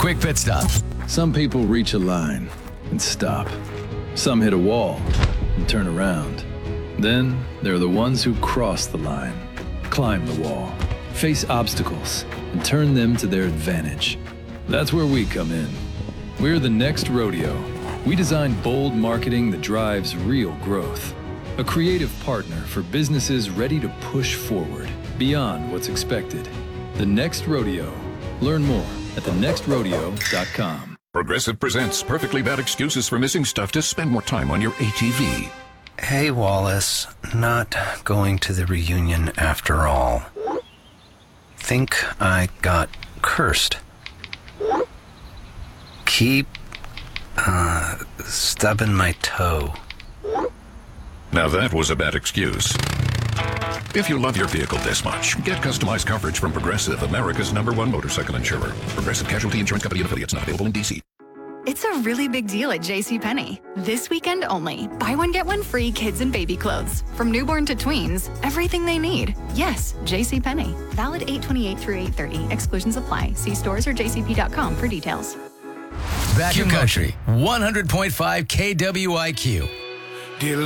quick pit stop. Some people reach a line and stop. Some hit a wall and turn around. Then there are the ones who cross the line, climb the wall, face obstacles, and turn them to their advantage. That's where we come in. We're the Next Rodeo. We design bold marketing that drives real growth. A creative partner for businesses ready to push forward beyond what's expected. The Next Rodeo. Learn more at thenextrodeo.com. Progressive presents Perfectly Bad Excuses for Missing Stuff to spend more time on your ATV. Hey, Wallace. Not going to the reunion after all. Think I got cursed. Keep, stubbing my toe. Now that was a bad excuse. If you love your vehicle this much, get customized coverage from Progressive, America's #1 motorcycle insurer. Progressive Casualty Insurance Company and affiliates, not available in D.C. It's a really big deal at JCPenney. This weekend only. Buy one, get one free kids and baby clothes. From newborn to tweens, everything they need. Yes, JCPenney. Valid 8/28 through 8/30. Exclusions apply. See stores or jcp.com for details. Back in country, 100.5 KWIQ.